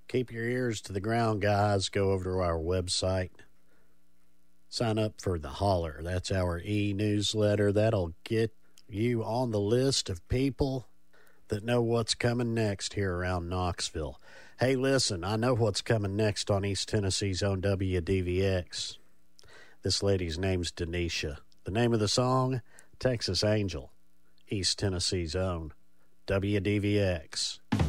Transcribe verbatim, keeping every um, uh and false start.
Keep your ears to the ground, guys. Go over to our website. Sign up for the Holler. That's our e-newsletter. That'll get you on the list of people that know what's coming next here around Knoxville. Hey, listen, I know what's coming next on East Tennessee's own W D V X. This lady's name's Denisha. The name of the song, Texas Angel. East Tennessee's own W D V X.